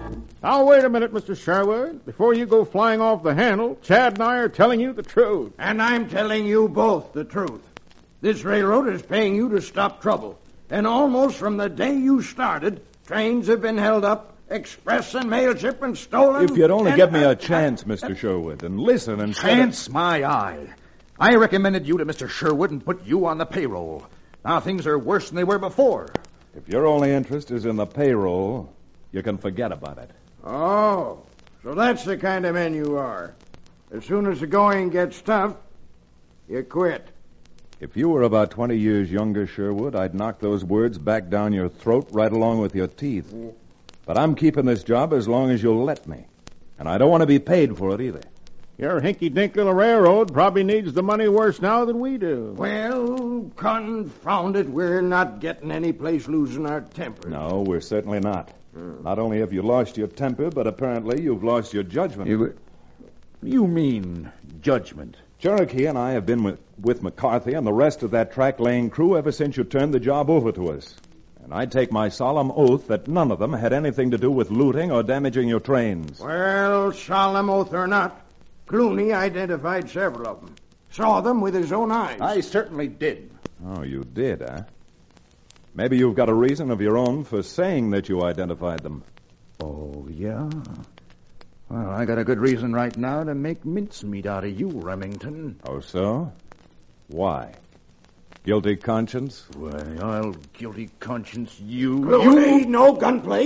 Now, wait a minute, Mr. Sherwood. Before you go flying off the handle, Chad and I are telling you the truth. And I'm telling you both the truth. This railroad is paying you to stop trouble. And almost from the day you started, trains have been held up, express and mail shipments stolen. If you'd only give me a chance, Mr. Sherwood, and listen and... Chance my eye. I recommended you to Mr. Sherwood and put you on the payroll. Now things are worse than they were before. If your only interest is in the payroll, you can forget about it. Oh, so that's the kind of men you are. As soon as the going gets tough, you quit. If you were about 20 years younger, Sherwood, I'd knock those words back down your throat right along with your teeth. But I'm keeping this job as long as you'll let me. And I don't want to be paid for it either. Your hinky-dink little railroad probably needs the money worse now than we do. Well, confound it, we're not getting any place losing our temper. No, we're certainly not. Not only have you lost your temper, but apparently you've lost your judgment. You mean judgment? Cherokee and I have been with McCarthy and the rest of that track-laying crew ever since you turned the job over to us. And I take my solemn oath that none of them had anything to do with looting or damaging your trains. Well, solemn oath or not, Clooney identified several of them. Saw them with his own eyes. I certainly did. Oh, you did, huh? Maybe you've got a reason of your own for saying that you identified them. Oh, yeah? Well, I got a good reason right now to make mincemeat out of you, Remington. Oh, so? Why? Guilty conscience? Well, I'll guilty conscience you. Clooney, no gunplay.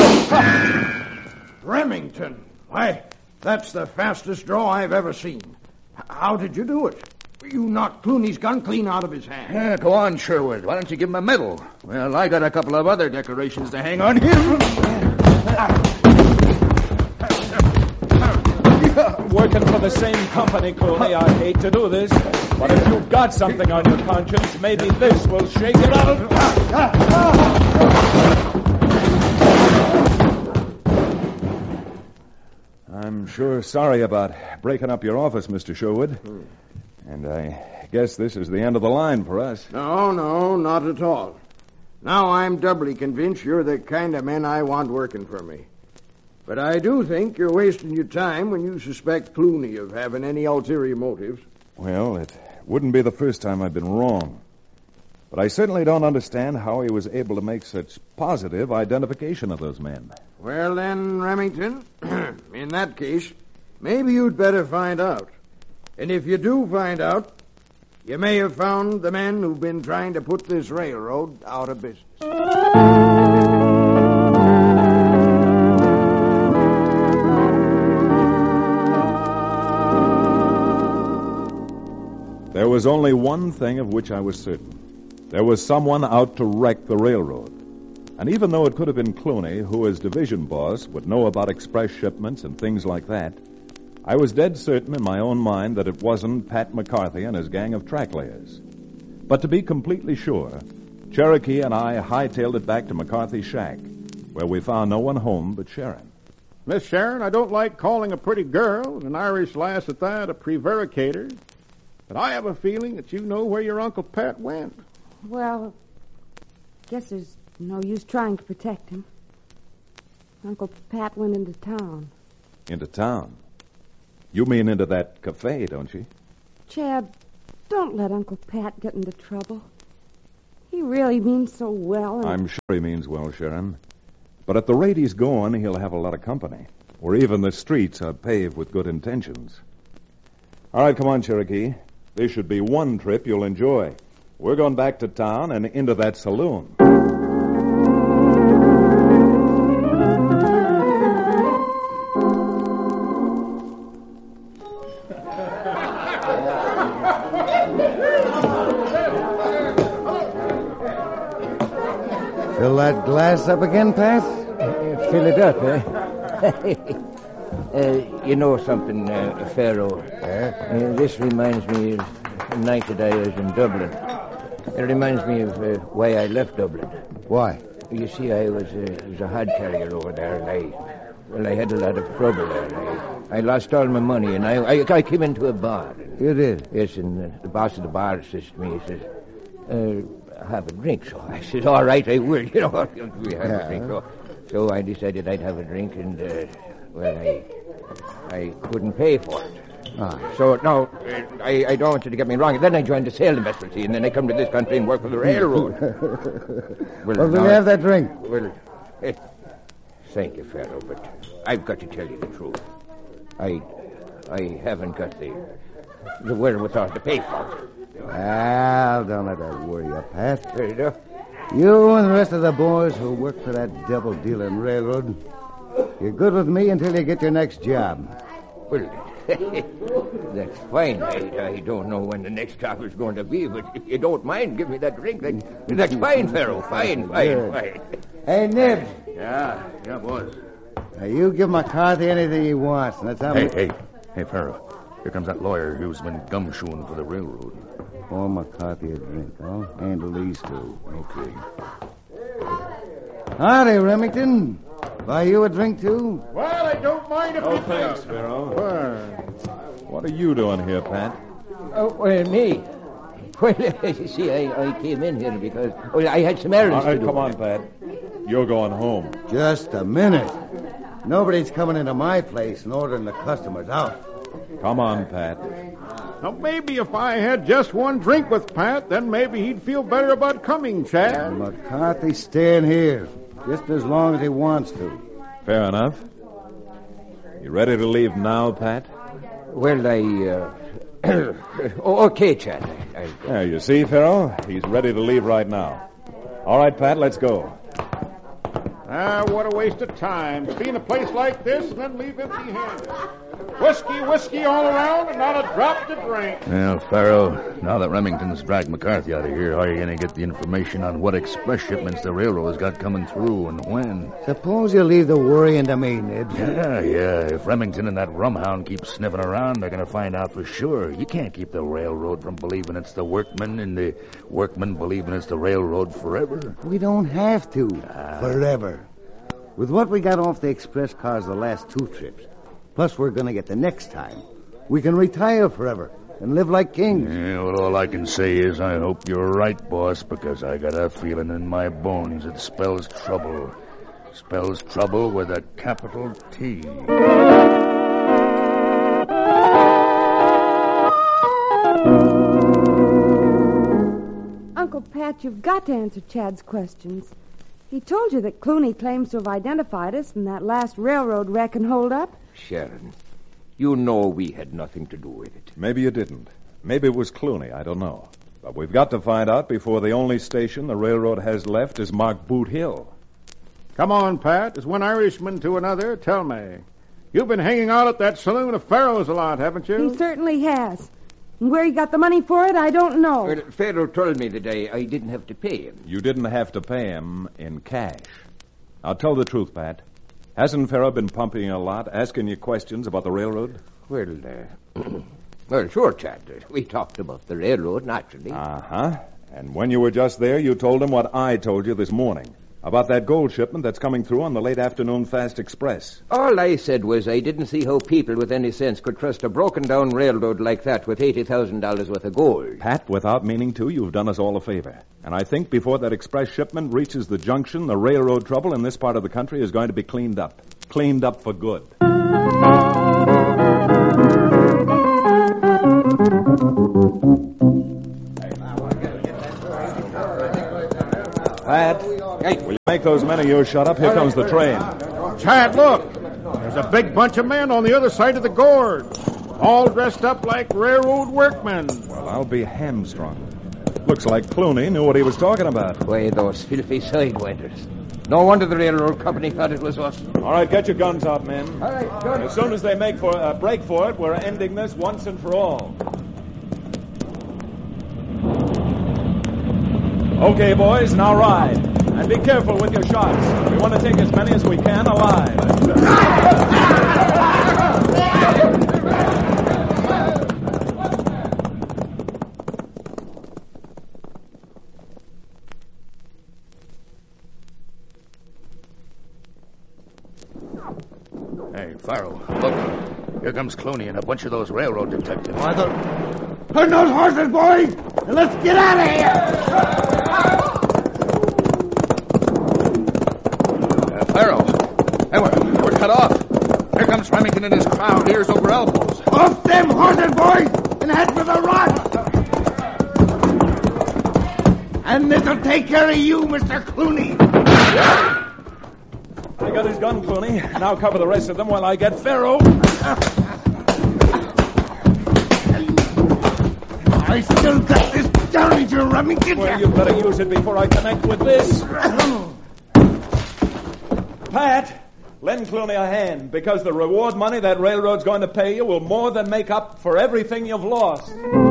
Remington. Why, that's the fastest draw I've ever seen. How did you do it? You knocked Clooney's gun clean out of his hand. Yeah, go on, Sherwood. Why don't you give him a medal? Well, I got a couple of other decorations to hang on him. Working for the same company, Clooney. I hate to do this, but if you've got something on your conscience, maybe this will shake it out. I'm sure sorry about breaking up your office, Mr. Sherwood. And I guess this is the end of the line for us. No, not at all. Now I'm doubly convinced you're the kind of men I want working for me. But I do think you're wasting your time when you suspect Clooney of having any ulterior motives. Well, it wouldn't be the first time I've been wrong. But I certainly don't understand how he was able to make such positive identification of those men. Well, then, Remington, in that case, maybe you'd better find out. And if you do find out, you may have found the men who've been trying to put this railroad out of business. There was only one thing of which I was certain. There was someone out to wreck the railroad. And even though it could have been Clooney, who as division boss would know about express shipments and things like that, I was dead certain in my own mind that it wasn't Pat McCarthy and his gang of track layers. But to be completely sure, Cherokee and I hightailed it back to McCarthy's shack, where we found no one home but Sharon. Miss Sharon, I don't like calling a pretty girl, an Irish lass at that, a prevaricator. But I have a feeling that you know where your Uncle Pat went. Well, guess there's no use trying to protect him. Uncle Pat went into town. Into town? You mean into that cafe, don't you? Chad, don't let Uncle Pat get into trouble. He really means so well. I'm sure he means well, Sharon. But at the rate he's going, he'll have a lot of company. Where even the streets are paved with good intentions. All right, come on, Cherokee. This should be one trip you'll enjoy. We're going back to town and into that saloon. Fill that glass up again, Pat? Fill it up, eh? You know something, Pharaoh? This reminds me of the night that I was in Dublin. It reminds me of why I left Dublin. Why? You see, I was a hod carrier over there, and I had a lot of trouble there. I lost all my money, and I came into a bar. You did? Yes, and the boss of the bar says to me, he says, have a drink. So I said, all right, I will. We have a drink. So So I decided I'd have a drink, and, I couldn't pay for it. So, now, I don't want you to get me wrong. And then I joined the sail industry, and then I come to this country and work for the railroad. Well, will you have that drink? Well, thank you, Pharaoh, but I've got to tell you the truth. I haven't got the wherewithal to pay for it. Well, don't let that worry you, Pat. Fair enough. You and the rest of the boys who work for that devil-dealing railroad, you're good with me until you get your next job. Well, that's fine. I don't know when the next job is going to be, but if you don't mind, give me that drink. That's fine, Pharaoh. Fine. Hey, Nibs. Yeah, boys. Now, you give McCarthy anything he wants, and that's how... Hey, Pharaoh. Here comes that lawyer who's been gumshoeing for the railroad. Pour McCarthy a drink. I'll handle these two. Okay. Howdy, Remington. Buy you a drink, too? Well, I don't mind if you Thanks, Pharaoh. What are you doing here, Pat? Oh, me? Well, you see, I came in here because I had some errands to do. Come on, Pat. You're going home. Just a minute. Nobody's coming into my place and ordering the customers out. Come on, Pat. Now, maybe if I had just one drink with Pat, then maybe he'd feel better about coming, Chad. McCarthy's staying here, just as long as he wants to. Fair enough. You ready to leave now, Pat? Well, okay, Chad. There, you see, Pharaoh? He's ready to leave right now. All right, Pat, let's go. What a waste of time. To be in a place like this and then leave empty-handed. Whiskey all around and not a drop to drink. Well, Pharaoh, now that Remington's dragged McCarthy out of here, how are you going to get the information on what express shipments the railroad's got coming through and when? Suppose you leave the worrying to me, Nibs. Yeah. If Remington and that rumhound keep sniffing around, they're going to find out for sure. You can't keep the railroad from believing it's the workmen and the workmen believing it's the railroad forever. We don't have to. Forever. With what we got off the express cars the last 2 trips, plus we're going to get the next time, we can retire forever and live like kings. Yeah, well, all I can say is I hope you're right, boss, because I got a feeling in my bones it spells trouble. Spells trouble with a capital T. Uncle Pat, you've got to answer Chad's questions. He told you that Clooney claims to have identified us in that last railroad wreck and hold-up. Sharon, you know we had nothing to do with it. Maybe you didn't. Maybe it was Clooney. I don't know. But we've got to find out before the only station the railroad has left is marked Boot Hill. Come on, Pat. As one Irishman to another, tell me. You've been hanging out at that saloon of Pharaoh's a lot, haven't you? He certainly has. And where he got the money for it, I don't know. Well, Pharaoh told me that I didn't have to pay him. You didn't have to pay him in cash. Now, tell the truth, Pat. Hasn't Pharaoh been pumping you a lot, asking you questions about the railroad? Well, well, sure, Chad. We talked about the railroad, naturally. Uh-huh. And when you were just there, you told him what I told you this morning. About that gold shipment that's coming through on the late afternoon fast express. All I said was I didn't see how people with any sense could trust a broken-down railroad like that with $80,000 worth of gold. Pat, without meaning to, you've done us all a favor. And I think before that express shipment reaches the junction, the railroad trouble in this part of the country is going to be cleaned up. Cleaned up for good. Pat, will you make those men of yours shut up? Here comes the train. Chad, look. There's a big bunch of men on the other side of the gorge, all dressed up like railroad workmen. Well, I'll be hamstrung. Looks like Clooney knew what he was talking about. Why, those filthy sidewinders. No wonder the railroad company thought it was us. All right, get your guns out, men. All right, good. As soon as they make for a break for it, we're ending this once and for all. Okay, boys, now ride. And be careful with your shots. We want to take as many as we can alive. Hey, Pharaoh, look. Here comes Clooney and a bunch of those railroad detectives. Turn those horses, boys, and let's get out of here. Pharaoh, Remington and his crowd ears over elbows. Off them horses, boys, and head for the rock. And this'll take care of you, Mr. Clooney. I got his gun, Clooney. Now cover the rest of them while I get Pharaoh. I still got this Derringer Remington. Well, you better use it before I connect with this. Pat, lend Clooney a hand, because the reward money that railroad's going to pay you will more than make up for everything you've lost.